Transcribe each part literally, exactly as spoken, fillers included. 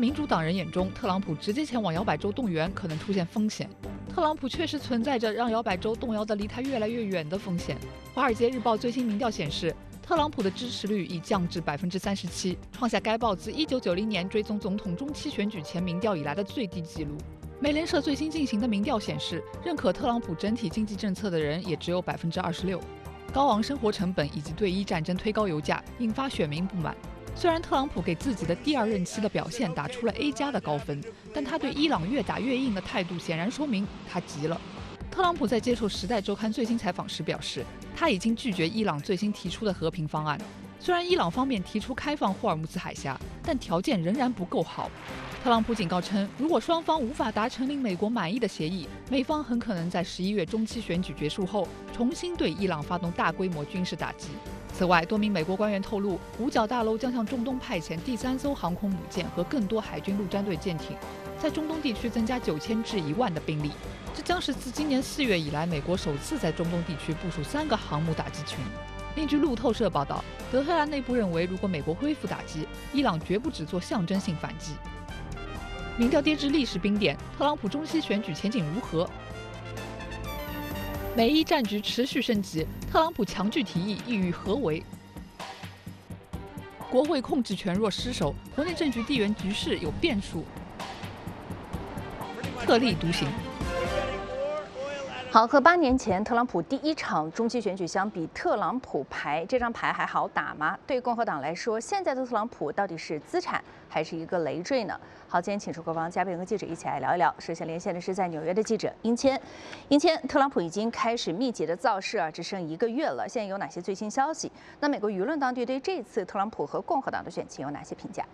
民主党人眼中，特朗普直接前往摇摆州动员可能出现风险。特朗普确实存在着让摇摆州动摇的离他越来越远的风险。《华尔街日报》最新民调显示，特朗普的支持率已降至百分之三十七，创下该报自一九九零年追踪总统中期选举前民调以来的最低纪录。美联社最新进行的民调显示，认可特朗普整体经济政策的人也只有百分之二十六。高昂生活成本以及对伊战争推高油价，引发选民不满。虽然特朗普给自己的第二任期的表现打出了 A 加的高分，但他对伊朗越打越硬的态度显然说明他急了。特朗普在接受《时代周刊》最新采访时表示，他已经拒绝伊朗最新提出的和平方案。虽然伊朗方面提出开放霍尔木兹海峡，但条件仍然不够好。特朗普警告称，如果双方无法达成令美国满意的协议，美方很可能在十一月中期选举结束后，重新对伊朗发动大规模军事打击。此外，多名美国官员透露，五角大楼将向中东派遣第三艘航空母舰和更多海军陆战队舰艇，在中东地区增加九千至一万的兵力。这将是自今年四月以来，美国首次在中东地区部署三个航母打击群。另据路透社报道，德黑兰内部认为，如果美国恢复打击，伊朗绝不只做象征性反击。民调跌至历史冰点，特朗普中期选举前景如何？美伊战局持续升级，特朗普强拒提议，意欲何为？国会控制权若失守，国内政局地缘局势有变数。特立独行。 好，和八年前特朗普第一场中期选举相比，特朗普牌这张牌还好打吗？对共和党来说，现在的特朗普到底是资产还是一个累赘呢？好，今天请出各方嘉宾和记者一起来聊一聊。首先连线的是在纽约的记者殷谦，殷谦，特朗普已经开始密集的造势啊，只剩一个月了，现在有哪些最新消息？那美国舆论当地对这次特朗普和共和党的选情有哪些评价？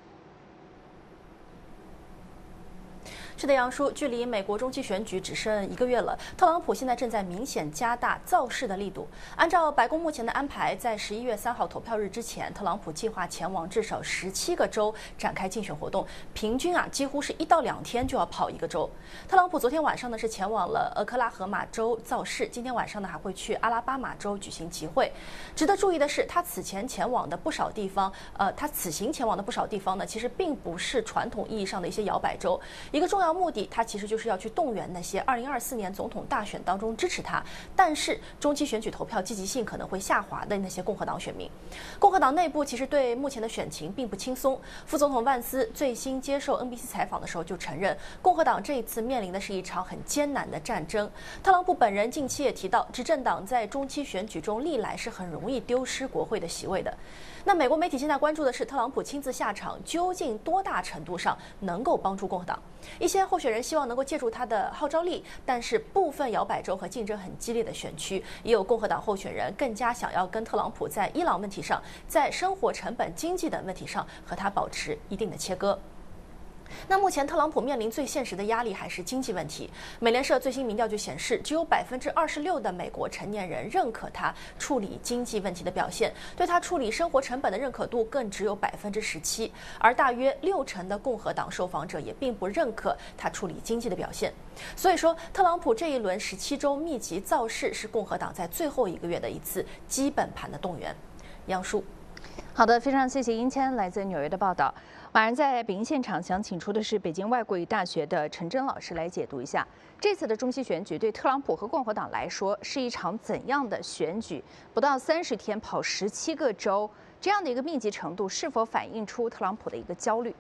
是的，杨叔，距离美国中期选举只剩一个月了，特朗普现在正在明显加大造势的力度。按照白宫目前的安排，在十一月三号投票日之前，特朗普计划前往至少十七个州展开竞选活动，平均啊几乎是一到两天就要跑一个州。特朗普昨天晚上呢是前往了俄克拉荷马州造势，今天晚上呢还会去阿拉巴马州举行集会。值得注意的是，他此前前往的不少地方，呃，他此行前往的不少地方呢，其实并不是传统意义上的一些摇摆州。一个重要目的，他其实就是要去动员那些二零二四年总统大选当中支持他，但是中期选举投票积极性可能会下滑的那些共和党选民。共和党内部其实对目前的选情并不轻松。副总统万斯最新接受 N B C 采访的时候就承认，共和党这一次面临的是一场很艰难的战争。特朗普本人近期也提到，执政党在中期选举中历来是很容易丢失国会的席位的。那美国媒体现在关注的是，特朗普亲自下场究竟多大程度上能够帮助共和党？一些候选人希望能够借助他的号召力，但是部分摇摆州和竞争很激烈的选区，也有共和党候选人更加想要跟特朗普在伊朗问题上、在生活成本、经济等问题上和他保持一定的切割。那目前特朗普面临最现实的压力还是经济问题。美联社最新民调就显示，只有百分之二十六的美国成年人认可他处理经济问题的表现，对他处理生活成本的认可度更只有百分之十七，而大约六成的共和党受访者也并不认可他处理经济的表现。所以说，特朗普这一轮十七周密集造势是共和党在最后一个月的一次基本盘的动员。杨叔。 好的，非常谢谢殷谦来自纽约的报道。马上在北京现场，想请出的是北京外国语大学的陈真老师来解读一下这次的中期选举对特朗普和共和党来说是一场怎样的选举？不到三十天跑十七个州，这样的一个密集程度，是否反映出特朗普的一个焦虑？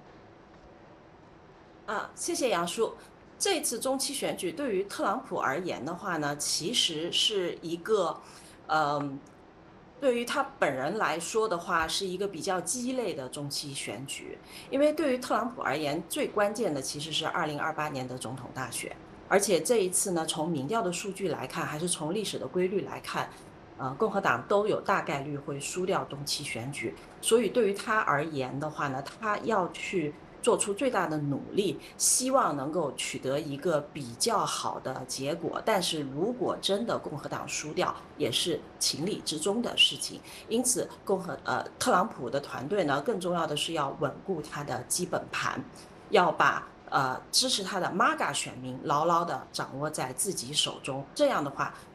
啊，谢谢杨叔。这次中期选举对于特朗普而言的话呢，其实是一个，嗯。对于他本人来说的话，是一个比较鸡肋的中期选举，因为对于特朗普而言，最关键的其实是二零二八年的总统大选，而且这一次呢，从民调的数据来看，还是从历史的规律来看，呃，共和党都有大概率会输掉中期选举，所以对于他而言的话呢，他要去做出最大的努力，希望能够取得一个比较好的结果。但是如果真的共和党输掉，也是情理之中的事情。因此，共和呃特朗普的团队呢，更重要的是要稳固他的基本盘，要把呃支持他的 M A G A 选民牢牢地掌握在自己手中。这样的话，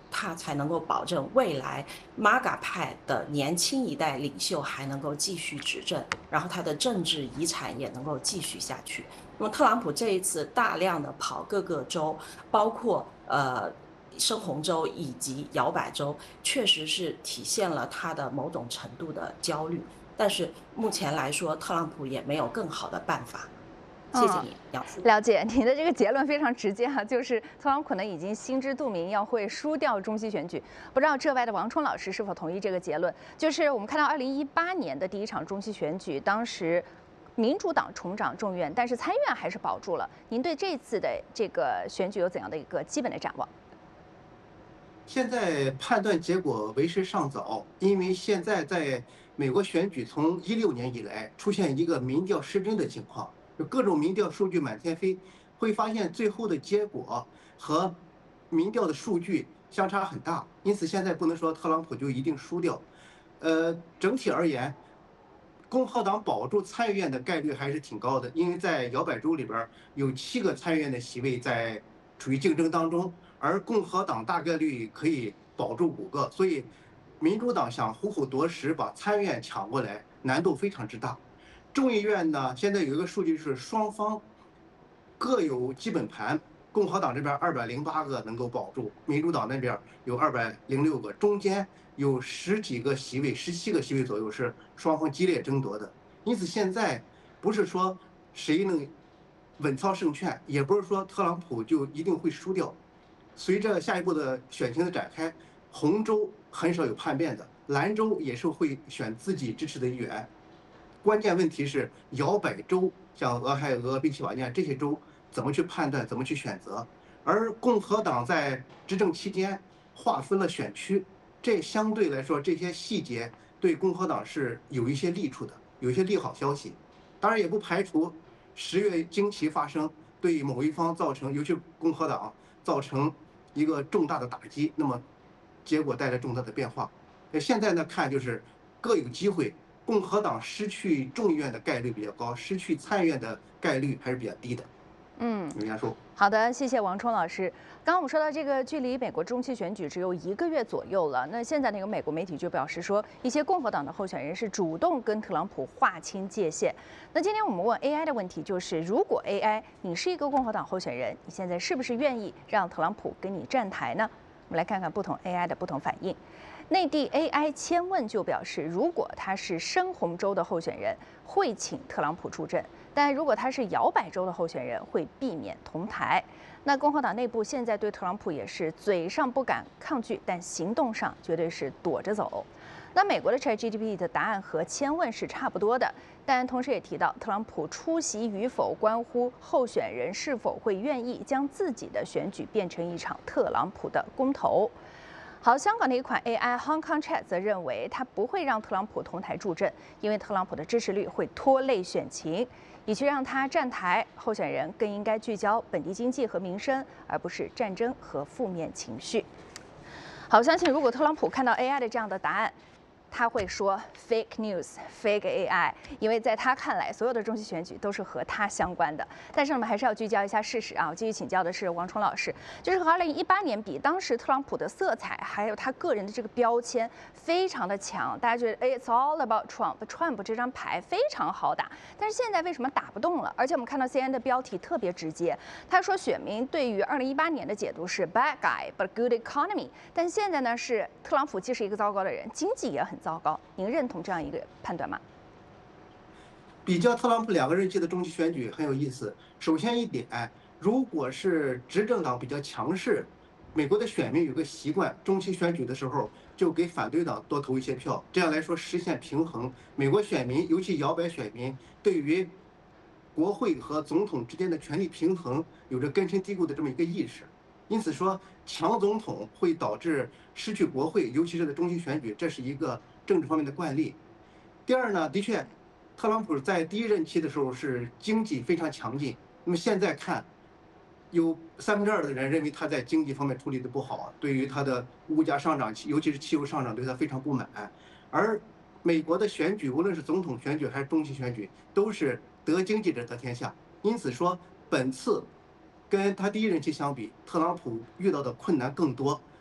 他才能够保证未来 M A G A 派的年轻一代领袖还能够继续执政，然后他的政治遗产也能够继续下去。那么特朗普这一次大量的跑各个州，包括呃深红州以及摇摆州，确实是体现了他的某种程度的焦虑。但是目前来说，特朗普也没有更好的办法。谢谢你，杨叔。 了解，你的这个结论非常直接哈、啊，就是特朗普呢已经心知肚明要会输掉中期选举。不知道浙外的王冲老师是否同意这个结论？就是我们看到二零一八年的第一场中期选举，当时民主党重掌众院，但是参议院还是保住了。您对这次的这个选举有怎样的一个基本的展望？ 现在判断结果为时尚早，因为现在在美国选举从一六年以来出现一个民调失真的情况。就各种民调数据满天飞，会发现最后的结果和民调的数据相差很大，因此现在不能说特朗普就一定输掉。呃，整体而言，共和党保住参议院的概率还是挺高的，因为在摇摆州里边有七个参议院的席位在处于竞争当中，而共和党大概率可以保住五个，所以民主党想虎虎夺食把参议院抢过来，难度非常之大。众议院呢，现在有一个数据是双方各有基本盘，共和党这边二百零八个能够保住，民主党那边有二百零六个，中间有十几个席位，十七个席位左右是双方激烈争夺的。因此现在不是说谁能稳操胜券，也不是说特朗普就一定会输掉。随着下一步的选情的展开，红州很少有叛变的，蓝州也是会选自己支持的议员。关键问题是摇摆州，像俄亥俄、宾夕法尼亚这些州怎么去判断，怎么去选择？而共和党在执政期间划分了选区，这相对来说这些细节对共和党是有一些利处的，有一些利好消息。当然也不排除十月惊奇发生，对某一方造成，尤其共和党造成一个重大的打击，那么结果带来重大的变化。现在呢看就是各有机会。共和党失去众议院的概率比较高，失去参议院的概率还是比较低的。 嗯， 人家说好的，谢谢王冲老师。刚刚我们说到这个，距离美国中期选举只有一个月左右了。那现在那个美国媒体就表示说，一些共和党的候选人是主动跟特朗普划清界限。那今天我们问 A I 的问题就是，如果 A I 你是一个共和党候选人，你现在是不是愿意让特朗普跟你站台呢？我们来看看不同 A I 的不同反应。内地 A I 千问就表示，如果他是深红州的候选人，会请特朗普出阵；但如果他是摇摆州的候选人，会避免同台。那共和党内部现在对特朗普也是嘴上不敢抗拒，但行动上绝对是躲着走。那美国的 ChatGPT 的答案和千问是差不多的，但同时也提到，特朗普出席与否关乎候选人是否会愿意将自己的选举变成一场特朗普的公投。好，香港的一款 A I Hong Kong Chat 则认为，他不会让特朗普同台助阵，因为特朗普的支持率会拖累选情。与其让他站台，候选人更应该聚焦本地经济和民生，而不是战争和负面情绪。好，相信如果特朗普看到 A I 的这样的答案，他会说 fake news, fake A I， 因为在他看来，所有的中期选举都是和他相关的。但是我们还是要聚焦一下事实啊。我继续请教的是王冲老师，就是和二零一八年比，当时特朗普的色彩还有他个人的这个标签非常的强，大家觉得哎 it's all about Trump，Trump 这张牌非常好打。但是现在为什么打不动了？而且我们看到 C N N 的标题特别直接，他说选民对于二零一八年的解读是 bad guy but good economy， 但现在呢是特朗普既是一个糟糕的人，经济也很糟糕。您认同这样一个判断吗？ 比较特朗普两个任期的中期选举很有意思。首先一点，如果是执政党比较强势，美国的选民有个习惯，中期选举的时候就给反对党多投一些票，这样来说实现平衡。美国选民，尤其摇摆选民，对于国会和总统之间的权力平衡有着根深蒂固的这么一个意识。因此说，强总统会导致失去国会，尤其是在中期选举，这是一个政治方面的惯例。第二呢，的确，特朗普在第一任期的时候是经济非常强劲，那么现在看，有三分之二的人认为他在经济方面处理的不好，对于他的物价上涨，尤其是汽油上涨，对他非常不满。而美国的选举，无论是总统选举还是中期选举，都是得经济者得天下。因此说，本次跟他第一任期相比，特朗普遇到的困难更多。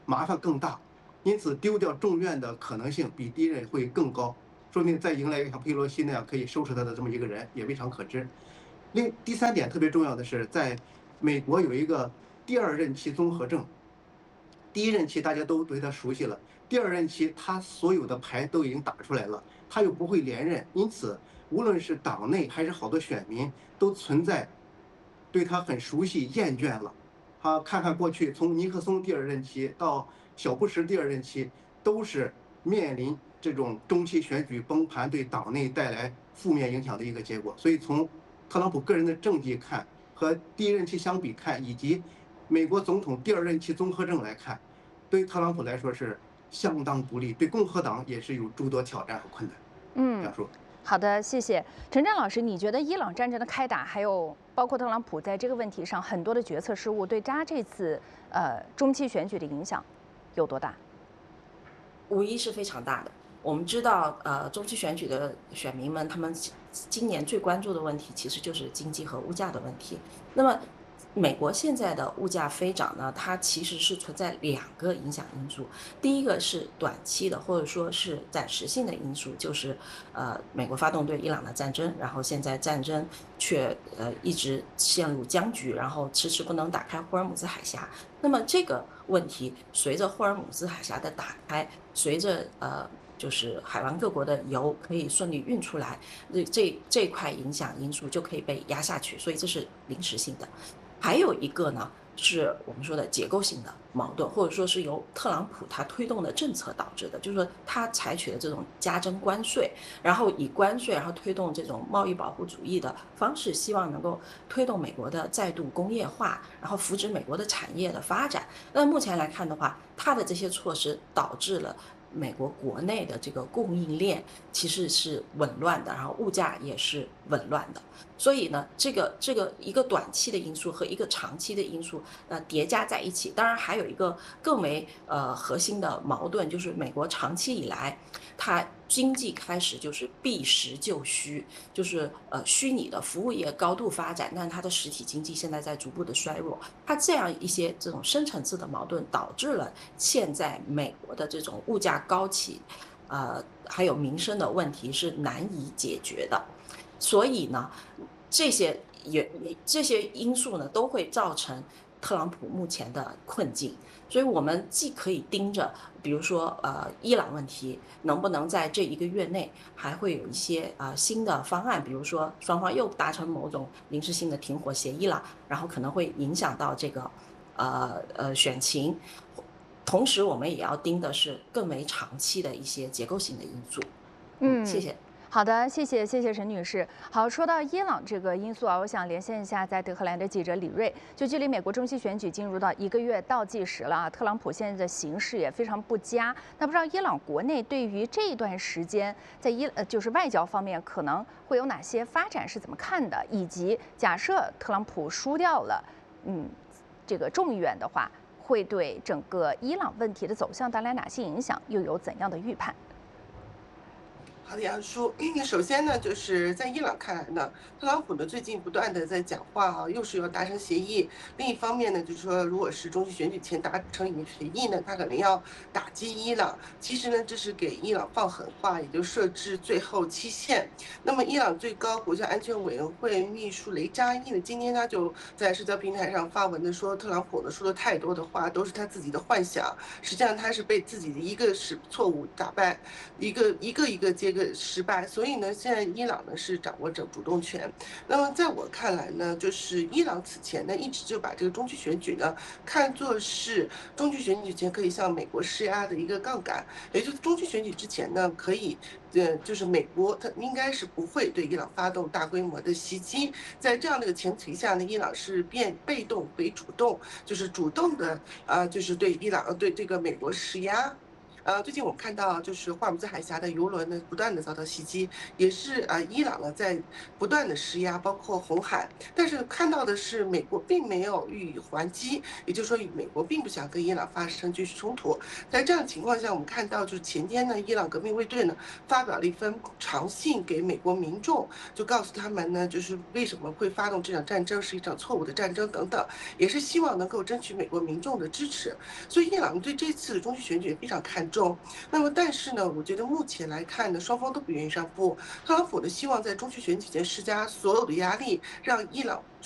麻烦更大，因此丢掉众院的可能性比第一任会更高，说不定再迎来一个像佩洛西那样可以收拾他的这么一个人也未尝可知。另第三点特别重要的是，在美国有一个第二任期综合症。第一任期大家都对他熟悉了，第二任期他所有的牌都已经打出来了，他又不会连任，因此无论是党内还是好多选民都存在对他很熟悉厌倦了。他看看过去，从尼克松第二任期到小布什第二任期，都是面临这种中期选举崩盘对党内带来负面影响的一个结果。所以从特朗普个人的政绩看，和第一任期相比看，以及美国总统第二任期综合症来看，对于特朗普来说是相当不利，对共和党也是有诸多挑战和困难。 嗯， 这样说。 好的，谢谢陈震老师。你觉得伊朗战争的开打，还有包括特朗普在这个问题上很多的决策失误，对他这次呃中期选举的影响有多大？ 无疑是非常大的。我们知道，呃，中期选举的选民们，他们今年最关注的问题其实就是经济和物价的问题。那么，美国现在的物价飞涨呢，它其实是存在两个影响因素。第一个是短期的，或者说是暂时性的因素，就是呃，美国发动对伊朗的战争，然后现在战争却呃一直陷入僵局，然后迟迟不能打开霍尔姆兹海峡。那么这个问题随着霍尔姆兹海峡的打开，随着呃。就是海湾各国的油可以顺利运出来，这这这块影响因素就可以被压下去，所以这是临时性的。还有一个呢，是我们说的结构性的矛盾，或者说是由特朗普他推动的政策导致的，就是说他采取的这种加征关税，然后以关税然后推动这种贸易保护主义的方式，希望能够推动美国的再度工业化，然后扶持美国的产业的发展。那目前来看的话，他的这些措施导致了美国国内的这个供应链其实是紊乱的，然后物价也是紊乱的。所以呢，这个这个一个短期的因素和一个长期的因素呃叠加在一起，当然还有一个更为呃核心的矛盾，就是美国长期以来它经济开始就是避实就虚，就是呃虚拟的服务业高度发展，但是它的实体经济现在在逐步的衰弱。它这样一些这种深层次的矛盾，导致了现在美国的这种物价高企，呃还有民生的问题是难以解决的。所以呢，这些也这些因素呢，都会造成特朗普目前的困境。所以我们既可以盯着，比如说呃伊朗问题能不能在这一个月内还会有一些呃新的方案，比如说双方又达成某种临时性的停火协议了，然后可能会影响到这个呃呃选情。同时，我们也要盯的是更为长期的一些结构性的因素。嗯，谢谢。 好的，谢谢谢谢陈女士。好，说到伊朗这个因素啊，我想连线一下在德黑兰的记者李锐。就距离美国中期选举进入到一个月倒计时了啊，特朗普现在的形势也非常不佳。那不知道伊朗国内对于这一段时间在伊呃就是外交方面可能会有哪些发展是怎么看的？以及假设特朗普输掉了，嗯，这个众议院的话，会对整个伊朗问题的走向带来哪些影响？又有怎样的预判？ 好的，杨叔。首先呢，就是在伊朗看来呢，特朗普呢最近不断的在讲话啊，又是要达成协议。另一方面呢，就是说，如果是中期选举前达成一个协议呢，他可能要打击伊朗。其实呢，这是给伊朗放狠话，也就设置最后期限。那么，伊朗最高国家安全委员会秘书雷扎伊呢，今天他就在社交平台上发文的说，特朗普呢说的太多的话都是他自己的幻想，实际上他是被自己的一个是错误打败，一个一个一个接。个失败，所以呢，现在伊朗呢是掌握着主动权。那么在我看来呢，就是伊朗此前呢一直就把这个中期选举呢看作是中期选举前可以向美国施压的一个杠杆，也就是中期选举之前呢可以，呃，就是美国它应该是不会对伊朗发动大规模的袭击。在这样的一个前提下呢，伊朗是变被动为主动，就是主动的啊、呃，就是对伊朗对这个美国施压。 呃，最近我们看到就是霍尔木兹海峡的油轮呢不断的遭到袭击，也是呃伊朗呢在不断的施压，包括红海。但是看到的是美国并没有予以还击，也就是说美国并不想跟伊朗发生军事冲突。在这样的情况下，我们看到就是前天呢，伊朗革命卫队呢发表了一封长信给美国民众，就告诉他们呢，就是为什么会发动这场战争是一场错误的战争等等，也是希望能够争取美国民众的支持。所以伊朗对这次的中期选举也非常看重。那么但是呢，我觉得目前来看呢，双方都不愿意让步。特朗普呢希望在中期选举前施加所有的压力，让伊朗